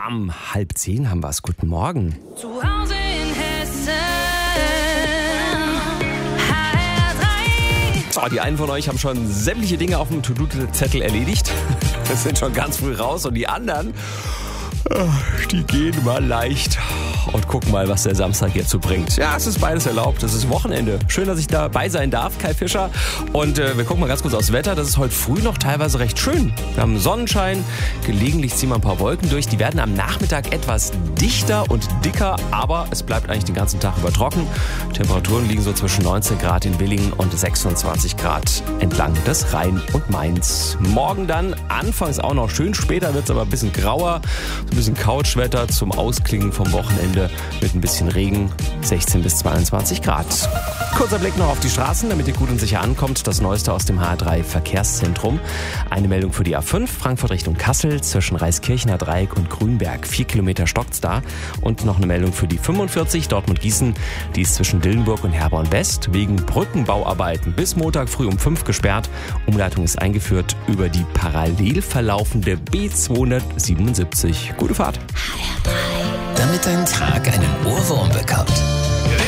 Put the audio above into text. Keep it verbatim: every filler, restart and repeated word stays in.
bam, halb zehn haben wir es. Guten Morgen. Zu Hause in Hessen, H R drei. So, die einen von euch haben schon sämtliche Dinge auf dem To-Do-Zettel erledigt. Das sind schon ganz früh raus und die anderen, die gehen mal leicht und gucken mal, was der Samstag jetzt so bringt. Ja, es ist beides erlaubt. Es ist Wochenende. Schön, dass ich dabei sein darf, Kai Fischer. Und äh, wir gucken mal ganz kurz aufs Wetter. Das ist heute früh noch teilweise recht schön. Wir haben Sonnenschein. Gelegentlich ziehen wir ein paar Wolken durch. Die werden am Nachmittag etwas dichter und dicker, aber es bleibt eigentlich den ganzen Tag über trocken. Temperaturen liegen so zwischen neunzehn Grad in Willingen und sechsundzwanzig Grad entlang des Rhein und Mains. Morgen dann anfangs auch noch schön. Später wird es aber ein bisschen grauer. So ein bisschen Couchwetter zum Ausklingen vom Wochenende mit ein bisschen Regen, sechzehn bis zweiundzwanzig Grad. Kurzer Blick noch auf die Straßen, damit ihr gut und sicher ankommt. Das Neueste aus dem H R drei Verkehrszentrum. Eine Meldung für die A fünf, Frankfurt Richtung Kassel, zwischen Reiskirchener Dreieck und Grünberg. Vier Kilometer stockt's da. Und noch eine Meldung für die fünfundvierzig, Dortmund-Gießen. Die ist zwischen Dillenburg und Herborn West wegen Brückenbauarbeiten bis Montag früh um fünf gesperrt. Umleitung ist eingeführt über die parallel verlaufende B zweihundertsiebenundsiebzig. Gute Fahrt. Damit dein Tag einen Ohrwurm bekommt.